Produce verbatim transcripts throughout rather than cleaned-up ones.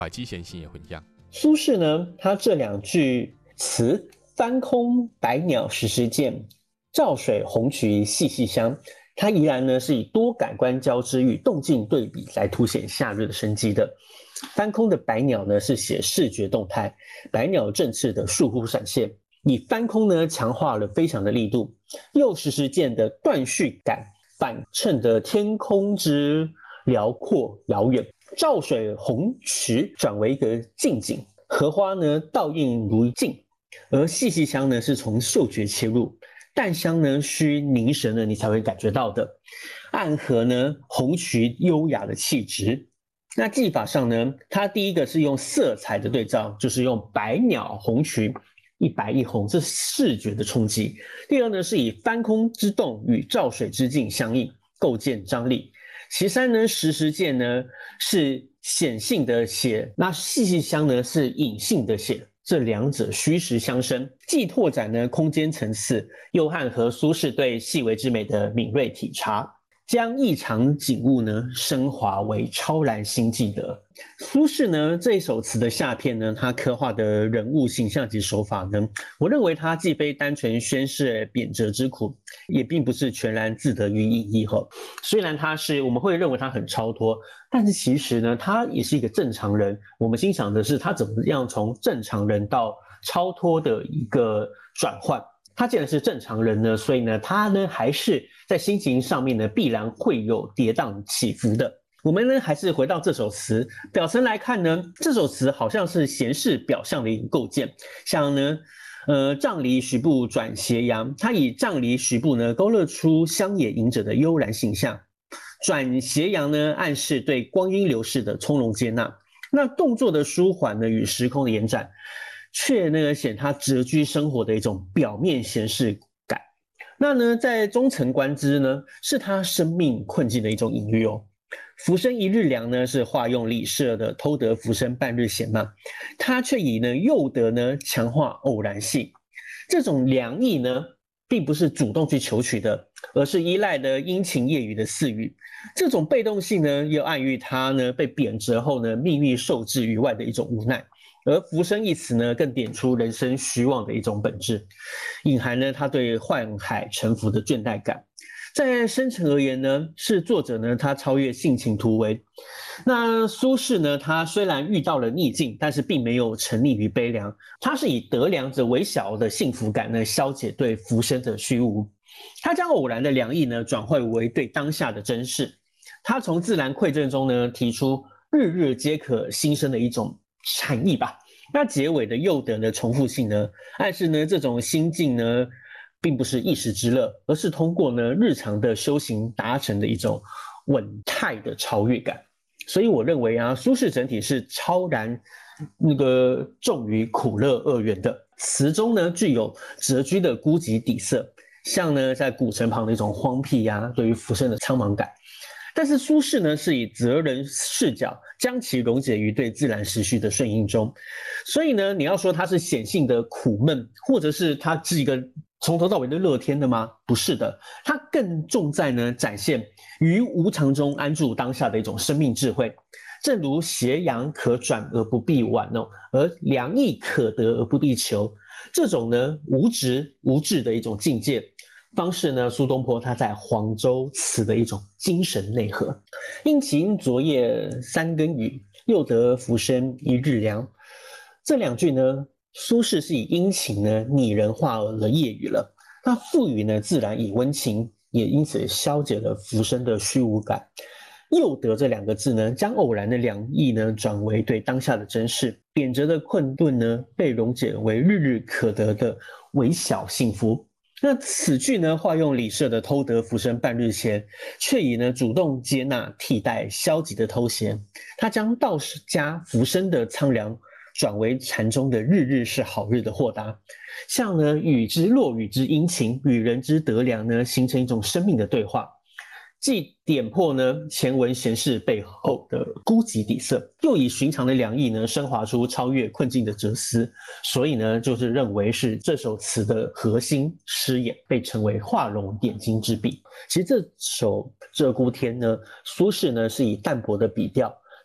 百机弦心也混样。 苏轼呢，他这两句词“翻空百鸟时时见，照水红渠细细香”，它依然呢是以多感官交织与动静对比来凸显夏日的生机的。翻空的百鸟呢是写视觉动态，百鸟振翅的疏忽闪现，以翻空呢强化了飞翔的力度，又时时见的断续感反衬的天空之辽阔遥远。照水红渠转为一个近景，荷花呢倒映如镜，而细细香呢是从嗅觉切入，淡香呢需凝神呢你才会感觉到的，暗合呢红渠优雅的气质。那技法上呢，它第一个是用色彩的对照，就是用百鸟红渠一白一红，这是视觉的冲击。第二呢是以翻空之动与照水之境相应，构建张力。其三呢，时时见呢是显性的写，那细细香呢是隐性的写，这两者虚实相生，既拓展呢空间层次，又汉和苏轼对细微之美的敏锐体察，将异常景物呢升华为超然新技的。苏轼呢这一首词的下片呢，他刻画的人物形象及手法呢，我认为他既非单纯宣示贬谪之苦，也并不是全然自得于隐逸后。虽然他是我们会认为他很超脱，但是其实呢，他也是一个正常人。我们欣赏的是他怎么样从正常人到超脱的一个转换。他既然是正常人呢，所以呢，他呢还是在心情上面呢必然会有跌宕起伏的。我们呢还是回到这首词表层来看呢，这首词好像是闲适表象的一个构建，像呢。呃，杖离徐步转斜阳，它以杖离徐步呢勾勒出乡野隐者的悠然形象，转斜阳呢暗示对光阴流逝的从容接纳。那动作的舒缓呢与时空的延展，却呢显他谪居生活的一种表面闲适感。那呢在中层观之呢，是他生命困境的一种隐喻哦。浮生一日凉呢是化用李舍的偷得浮生半日闲嘛，他却以呢诱得呢强化偶然性。这种凉意呢，并不是主动去求取的，而是依赖的阴晴夜雨的赐予。这种被动性呢，又暗喻他呢被贬谪后呢命运受制于外的一种无奈。而浮生一词呢，更点出人生虚妄的一种本质，隐含呢他对宦海沉浮的倦怠感。在深层而言呢，是作者呢他超越性情突围。那苏轼呢，他虽然遇到了逆境，但是并没有沉溺于悲凉，他是以得凉者微小的幸福感呢，消解对浮生的虚无。他将偶然的凉意呢，转换为对当下的珍视。他从自然馈赠中呢，提出日日皆可新生的一种禅意吧。那结尾的诱得的重复性呢，暗示呢这种心境呢，并不是一时之乐，而是通过呢日常的修行达成的一种稳态的超越感。所以我认为啊，苏轼整体是超然那个重于苦乐二元的，词中呢具有谪居的孤寂底色，像呢在古城旁的一种荒僻啊，对于浮生的苍茫感。但是苏轼呢是以择人视角将其溶解于对自然时序的顺应中，所以呢你要说他是显性的苦闷，或者是他是一个从头到尾的乐天的吗？不是的，他更重在呢展现于无常中安住当下的一种生命智慧。正如斜阳可转而不必挽哦，而凉意可得而不必求，这种呢无执无志的一种境界方式呢，苏东坡他在黄州词的一种精神内核。因晴昨夜三更雨，又得浮生一日凉。这两句呢，苏轼是以阴晴呢拟人化了夜雨了，那赋予呢自然以温情，也因此消解了浮生的虚无感。又得这两个字呢，将偶然的凉意呢转为对当下的珍视，贬谪的困顿呢被溶解为日日可得的微小幸福。那此句呢，化用李舍的偷得浮生半日闲，却以呢主动接纳替代消极的偷闲。他将道家浮生的苍凉转为禅中的日日是好日的豁达，像呢雨之落雨之阴晴，与人之得凉呢，形成一种生命的对话。既点破呢前文闲事背后的孤寂底色，又以寻常的凉意呢升华出超越困境的哲思，所以呢就是认为是这首词的核心诗眼，被称为画龙点睛之笔。其实这首《鹧鸪天》呢，苏轼呢是以淡泊的笔调，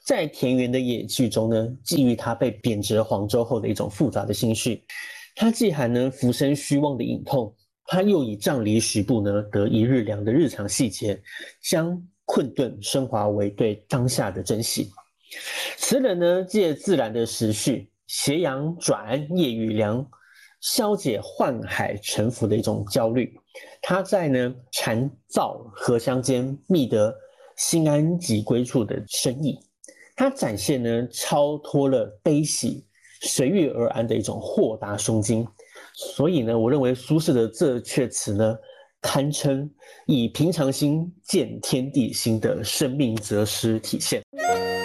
在田园的野趣中呢，寄予他被贬谪黄州后的一种复杂的心绪。他既含呢浮生虚妄的隐痛，他又以杖离徐步呢得一日粮的日常细节，将困顿升华为对当下的珍惜。词人呢借自然的时序，斜阳转夜雨凉，消解宦海沉浮的一种焦虑。他在呢蝉噪荷香间觅得心安即归处的深意。他展现呢超脱了悲喜，随遇而安的一种豁达胸襟。所以呢，我认为苏轼的这阙词呢，堪称以平常心见天地心的生命哲思体现。